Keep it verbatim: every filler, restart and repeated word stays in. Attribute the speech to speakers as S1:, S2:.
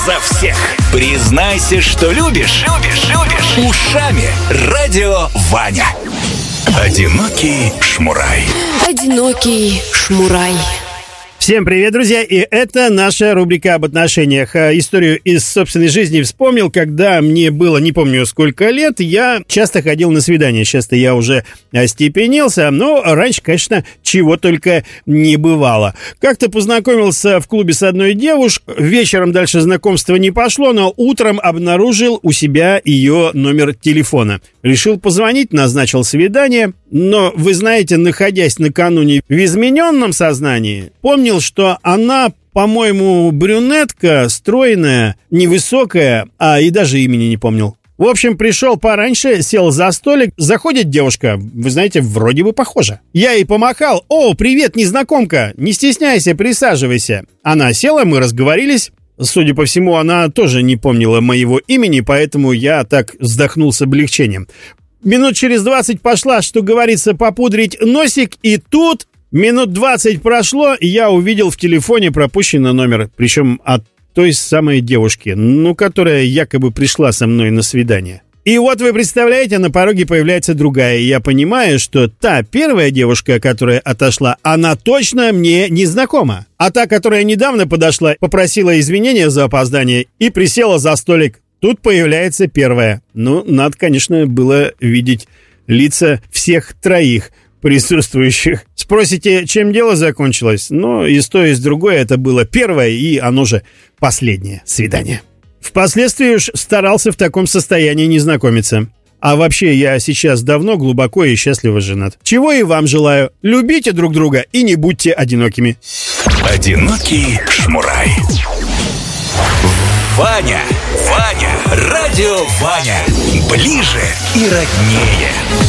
S1: за всех. Признайся, что любишь. Любишь, любишь. Ушами Радио Ваня. Одинокий шмурай.
S2: Одинокий шмурай.
S3: Всем привет, друзья, и это наша рубрика об отношениях. Историю из собственной жизни вспомнил, когда мне было, не помню сколько лет, я часто ходил на свидания. Сейчас-то я уже остепенился, но раньше, конечно, чего только не бывало. Как-то познакомился в клубе с одной девушкой, вечером дальше знакомства не пошло, но утром обнаружил у себя ее номер телефона. Решил позвонить, назначил свидание, но, вы знаете, находясь накануне в измененном сознании, помнил, что она, по-моему, брюнетка, стройная, невысокая, а и даже имени не помнил. В общем, пришел пораньше, сел за столик, заходит девушка, вы знаете, вроде бы похожа. Я ей помахал: «О, привет, незнакомка, не стесняйся, присаживайся». Она села, мы разговорились. Судя по всему, она тоже не помнила моего имени, поэтому я так вздохнул с облегчением. Минут через двадцать пошла, что говорится, попудрить носик, и тут минут двадцать прошло, и я увидел в телефоне пропущенный номер, причем от той самой девушки, ну, которая якобы пришла со мной на свидание. И вот вы представляете, на пороге появляется другая, и я понимаю, что та первая девушка, которая отошла, она точно мне не знакома. А та, которая недавно подошла, попросила извинения за опоздание и присела за столик. Тут появляется первая. Ну, надо, конечно, было видеть лица всех троих присутствующих. Спросите, чем дело закончилось? Ну, и с той, и с другой это было первое, и оно же последнее свидание. Впоследствии уж старался в таком состоянии не знакомиться. А вообще, я сейчас давно, глубоко и счастливо женат. Чего и вам желаю. Любите друг друга и не будьте одинокими.
S1: Одинокий шмурай. Ваня, Ваня, Радио Ваня. Ближе и роднее.